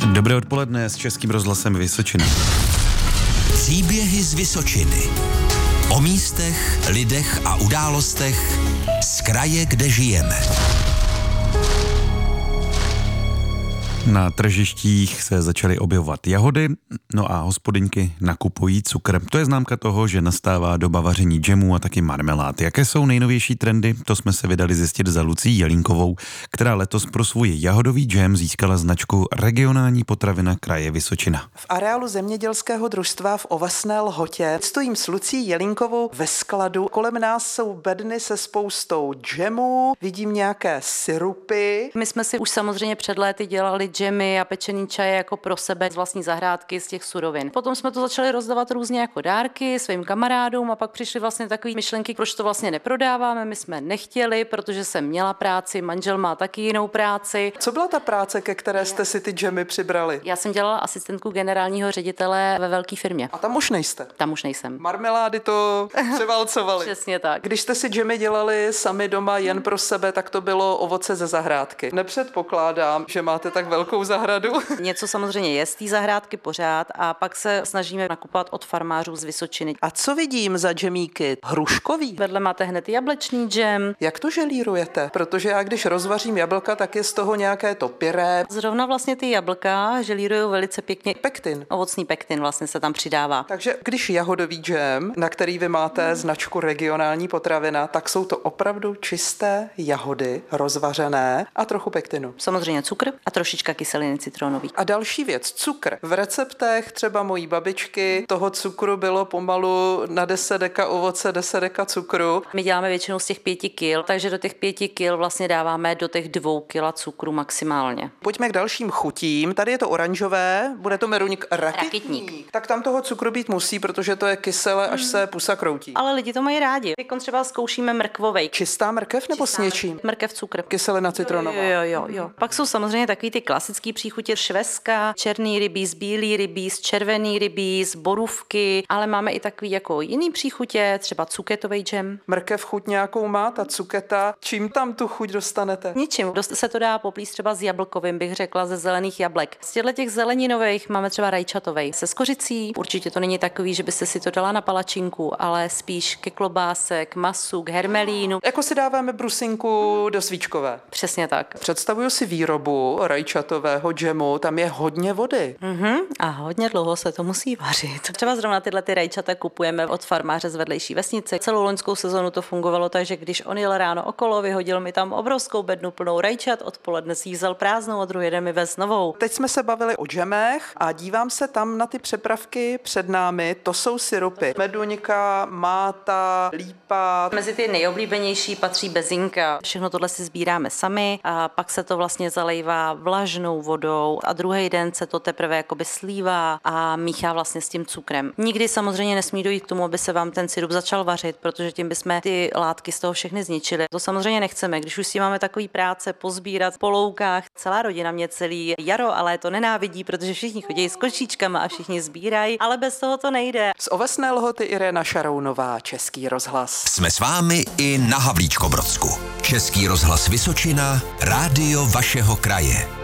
Dobré odpoledne s Českým rozhlasem Vysočina. Příběhy z Vysočiny. O místech, lidech a událostech z kraje, kde žijeme. Na tržištích se začaly objevovat jahody, no a hospodyňky nakupují cukr. To je známka toho, že nastává doba vaření džemů a taky marmelád. Jaké jsou nejnovější trendy? To jsme se vydali zjistit za Lucí Jelínkovou, která letos pro svůj jahodový džem získala značku Regionální potravina kraje Vysočina. V areálu zemědělského družstva v Ovesné Lhotě stojím s Lucí Jelínkovou ve skladu. Kolem nás jsou bedny se spoustou džemů, vidím nějaké sirupy. My jsme si už samozřejmě před léty dělali džemy a pečený čaje jako pro sebe z vlastní zahrádky z těch surovin. Potom jsme to začali rozdávat různě jako dárky svým kamarádům a pak přišly vlastně takové myšlenky, proč to vlastně neprodáváme. My jsme nechtěli, protože jsem měla práci, manžel má taky jinou práci. Co byla ta práce, ke které jste si ty džemy přibrali? Já jsem dělala asistentku generálního ředitele ve velké firmě. A tam už nejste? Tam už nejsem. Marmelády to převálcovaly. Přesně tak. Když jste si džemy dělali sami doma jen pro sebe, tak to bylo ovoce ze zahrádky. Nepředpokládám, že máte tak velkou zahradu. Něco samozřejmě je z té zahrádky pořád a pak se snažíme nakupovat od farmářů z Vysočiny. A co vidím za džemíky? Hruškový? Vedle máte hned jablečný džem. Jak to želírujete? Protože já když rozvařím jablka, tak je z toho nějaké to pyré. Zrovna vlastně ty jablka želírujou velice pěkně. Pektin. Ovocný pektin vlastně se tam přidává. Takže když jahodový džem, na který vy máte značku Regionální potravina, tak jsou to opravdu čisté jahody, rozvařené a trochu pektinu. Samozřejmě cukr a trošička kyseliny citronový. A další věc, cukr. V receptech třeba mojí babičky toho cukru bylo pomalu na 10 deka ovoce, 10 deka cukru. My děláme většinou z těch 5 kil, takže do těch 5 kil vlastně dáváme do těch 2 kila cukru maximálně. Pojďme k dalším chutím. Tady je to oranžové, bude to meruňk rakitník. Tak tam toho cukru být musí, protože to je kyselé, až se pusa kroutí. Ale lidi to mají rádi. Teď třeba zkoušíme mrkvovej. Čistá mrkev nebo s něčím? Mrkev, cukr. Kyselina citronová. Jo. Pak jsou samozřejmě takový ty klasický příchutě šveska, černý rybíz, bílý rybíz, červený rybíz, borůvky, ale máme i takový jako jiný příchutě, třeba cuketový džem. Mrkev chuť nějakou má, ta cuketa. Čím tam tu chuť dostanete? Ničím. Dost se to dá poplíst třeba s jablkovým, bych řekla, ze zelených jablek. Z těch zeleninových máme třeba rajčatovej se skořicí. Určitě to není takový, že byste si to dala na palačinku, ale spíš ke klobáse, k masu, k hermelínu. Jako si dáváme brusinku do svíčkové. Přesně tak. Představuju si výrobu rajčatového džemu, tam je hodně vody. A hodně dlouho se to musí vařit. Třeba zrovna tyhle ty rajčata kupujeme od farmáře z vedlejší vesnice. Celou loňskou sezonu to fungovalo tak, že když on jel ráno okolo, vyhodil mi tam obrovskou bednu plnou rajčat, odpoledne si ji vzal prázdnou a druhý den mi vez novou. Teď jsme se bavili o džemech a dívám se tam na ty přepravky před námi, to jsou sirupy. Meduňka, máta, lípa. Mezi ty nejoblíbenější patří bezinka. Všechno tohle si sbíráme sami a pak se to vlastně zalejvá vlažnou vodou a druhý den se to teprve jakoby slívá a míchá vlastně s tím cukrem. Nikdy samozřejmě nesmí dojít k tomu, aby se vám ten sirup začal vařit, protože tím bychom ty látky z toho všechny zničili. To samozřejmě nechceme. Když už si máme takový práce pozbírat po loukách, celá rodina mě celý jaro, ale to nenávidí, protože všichni chodí s košíčkama a všichni sbírají, ale bez toho to nejde. Z Ovesné Lhoty Irena Šarounová, Český rozhlas. Jsme s vámi i na Havlíčkobrodsku. Český rozhlas Vysočina, rádio vašeho kraje.